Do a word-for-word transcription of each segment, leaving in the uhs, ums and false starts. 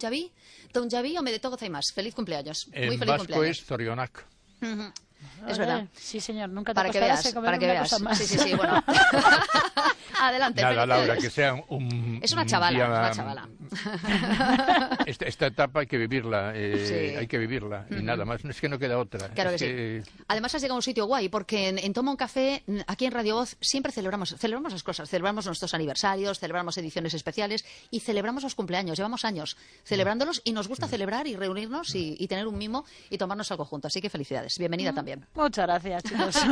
Javi, Don Javi o me de todo más. Feliz cumpleaños. En Muy feliz vasco cumpleaños. es Zorionak. Uh-huh. Es verdad. Sí, señor, nunca te para que veas, para que veas. Sí, sí, sí, bueno. Adelante. Nada, Laura, que sea un... Es una chavala, día, es una chavala. Esta, esta etapa hay que vivirla, eh, sí. hay que vivirla, y uh-huh. nada más, es que no queda otra. Claro es que, que sí. Además has llegado a un sitio guay, porque en, en Toma un Café, aquí en Radio Voz, siempre celebramos, celebramos las cosas, celebramos nuestros aniversarios, celebramos ediciones especiales y celebramos los cumpleaños, llevamos años celebrándolos y nos gusta uh-huh. celebrar y reunirnos y, y tener un mimo y tomarnos algo juntos, así que felicidades, bienvenida uh-huh. también. Muchas gracias.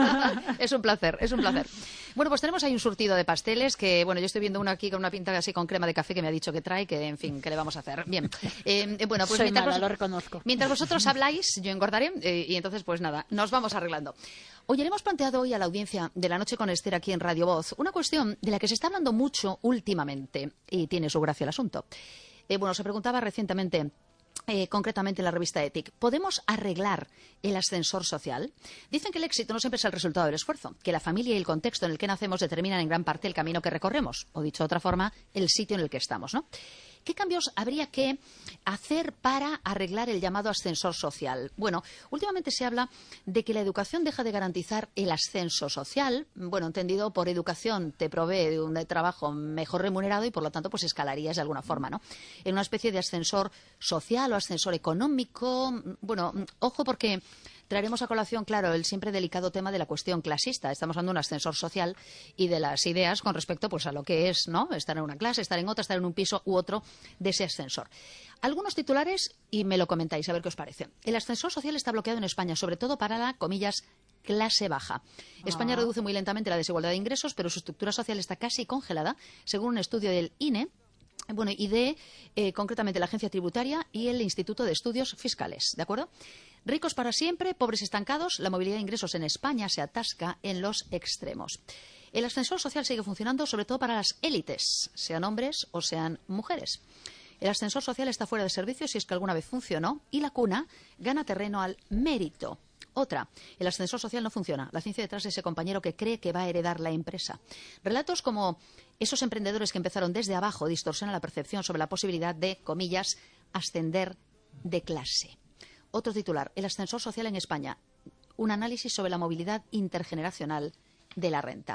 Es un placer, es un placer. Bueno, pues tenemos ahí un surtido de pasteles que, bueno, yo estoy viendo uno aquí con una pinta así con crema de café que me ha dicho que trae, que, en fin, ¿qué le vamos a hacer? Bien. Eh, bueno, pues Soy mientras, mala, vos, lo reconozco. mientras vosotros habláis, yo engordaré eh, y entonces, pues nada, nos vamos arreglando. Oye, le hemos planteado hoy a la audiencia de La Noche con Esther aquí en Radio Voz una cuestión de la que se está hablando mucho últimamente y tiene su gracia el asunto. Eh, bueno, se preguntaba recientemente... Eh, concretamente en la revista Ethic, ¿podemos arreglar el ascensor social? Dicen que el éxito no siempre es el resultado del esfuerzo, que la familia y el contexto en el que nacemos determinan en gran parte el camino que recorremos, o dicho de otra forma, el sitio en el que estamos, ¿no? ¿Qué cambios habría que hacer para arreglar el llamado ascensor social? Bueno, últimamente se habla de que la educación deja de garantizar el ascenso social. Bueno, entendido por educación te provee de un trabajo mejor remunerado y por lo tanto pues escalarías de alguna forma, ¿no? En una especie de ascensor social o ascensor económico. Bueno, ojo porque... traeremos a colación, claro, el siempre delicado tema de la cuestión clasista. Estamos hablando de un ascensor social y de las ideas con respecto pues, a lo que es, ¿no?, estar en una clase, estar en otra, estar en un piso u otro de ese ascensor. Algunos titulares y me lo comentáis, a ver qué os parece. El ascensor social está bloqueado en España, sobre todo para la, comillas, clase baja. Ah. España reduce muy lentamente la desigualdad de ingresos, pero su estructura social está casi congelada, según un estudio del I N E. Bueno, y de, eh, concretamente, la Agencia Tributaria y el Instituto de Estudios Fiscales, ¿de acuerdo? Ricos para siempre, pobres estancados, la movilidad de ingresos en España se atasca en los extremos. El ascensor social sigue funcionando sobre todo para las élites, sean hombres o sean mujeres. El ascensor social está fuera de servicio si es que alguna vez funcionó y la cuna gana terreno al mérito. Otra, el ascensor social no funciona. La ciencia detrás de ese compañero que cree que va a heredar la empresa. Relatos como esos emprendedores que empezaron desde abajo distorsionan la percepción sobre la posibilidad de, comillas, ascender de clase. Otro titular, el ascensor social en España. Un análisis sobre la movilidad intergeneracional de la renta.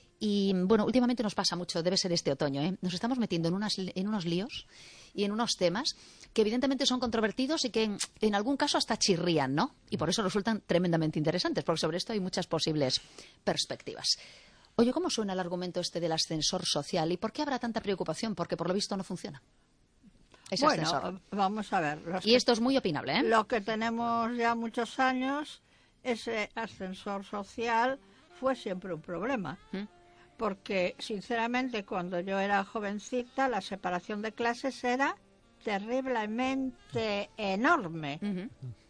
Y, bueno, últimamente nos pasa mucho, debe ser este otoño, ¿eh? Nos estamos metiendo en, unas, en unos líos y en unos temas que evidentemente son controvertidos y que en, en algún caso hasta chirrían, ¿no? Y por eso resultan tremendamente interesantes, porque sobre esto hay muchas posibles perspectivas. Oye, ¿cómo suena el argumento este del ascensor social y por qué habrá tanta preocupación? Porque por lo visto no funciona ese bueno, ascensor. Vamos a ver. Y esto es muy opinable, ¿eh? Lo que tenemos ya muchos años, ese ascensor social fue siempre un problema. ¿Mm? Porque, sinceramente, cuando yo era jovencita, la separación de clases era terriblemente enorme. Uh-huh.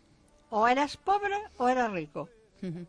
O eras pobre o eras rico. Uh-huh.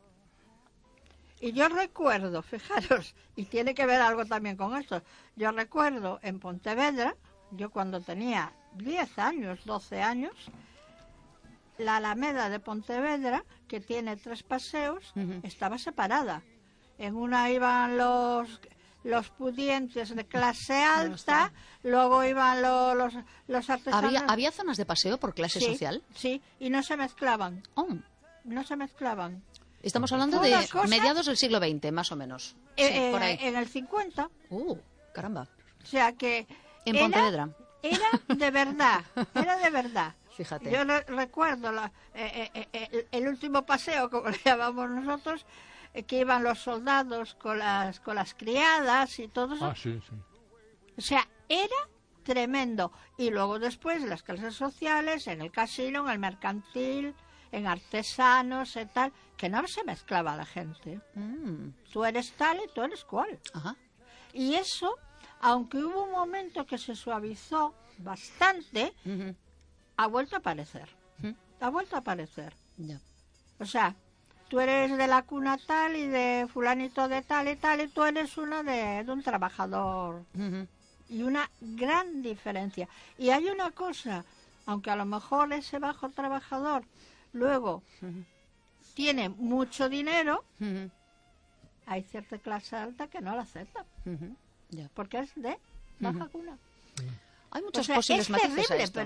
Y yo recuerdo, fijaros, y tiene que ver algo también con esto, yo recuerdo en Pontevedra, yo cuando tenía diez años, doce años, la Alameda de Pontevedra, que tiene tres paseos, uh-huh. estaba separada. En una iban los los pudientes de clase alta, luego iban lo, los los artesanos. ¿Había, ¿Había zonas de paseo por clase sí, social? Sí, y no se mezclaban. Oh. No se mezclaban. Estamos hablando de cosa, mediados del siglo veinte, más o menos. Eh, sí, por ahí. En el cincuenta. Uh, caramba. O sea que... En Pontevedra. Era, era de verdad, era de verdad. Fíjate. Yo re recuerdo la, eh, eh, eh, el, el último paseo, como le llamamos nosotros, que iban los soldados con las con las criadas y todo eso. Ah, sí, sí. O sea, era tremendo. Y luego después las clases sociales, en el casino, en el mercantil, en artesanos y tal, que no se mezclaba la gente. Mm. Tú eres tal y tú eres cual. Ajá. Y eso, aunque hubo un momento que se suavizó bastante, uh-huh. ha vuelto a aparecer. Uh-huh. Ha vuelto a aparecer. Yeah. O sea, tú eres de la cuna tal y de fulanito de tal y tal, y tú eres uno de, de un trabajador. Uh-huh. Y una gran diferencia. Y hay una cosa, aunque a lo mejor ese bajo trabajador luego uh-huh. tiene mucho dinero, uh-huh. hay cierta clase alta que no la acepta. Uh-huh. Yeah. Porque es de baja uh-huh. cuna. Uh-huh. Hay muchos o sea, posibles es matices terrible, a esto.